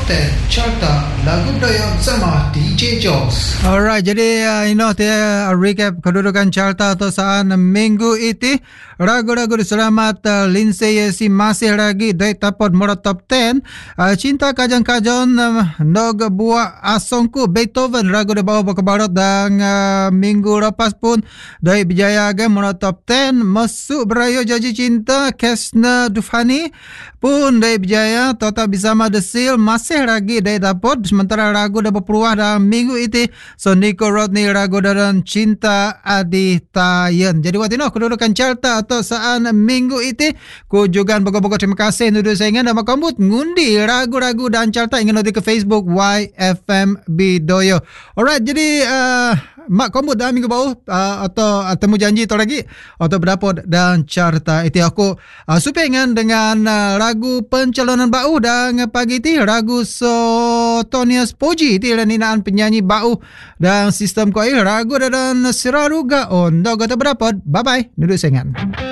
10 Carta Lagu Dayak sama DJ Joss. Alright, jadi recap kedudukan carta atau saan minggu itu. Ragu-ragu selamat Lindsay Yesi masih lagi dari tapot mula top 10. Cinta Kajang-Kajon Nog Buah Asongku Beethoven ragu di bawah kebarat dan minggu lepas pun dari Bijaya Agam mula top 10. Masuk Berayu Janji Cinta Kesna Dufani pun dari Bijaya. Tota Bersama The Seal masih lagi dari tapot. Sementara ragu dah berpeluang dalam minggu itu. So Nico Rodney ragu dan Cinta Adi Tayan. Jadi waktu ini kedudukan carta atau saan minggu itu. Ku juga boga-boga terima kasih untuk saya ingin dan makambut ngundi ragu-ragu dan carta ingin nanti ke Facebook YFM Bidoyo. Alright, jadi mak kombut dah minggu bau atau temu janji atau lagi atau berapa dan carta itu aku supingan dengan ragu pencalonan bau dan pagi itu ragu Sotonius Poji itu ninaan penyanyi bau dan sistem koi ragu dan siraruga on do kata berapa. Bye bye, duduk sengan.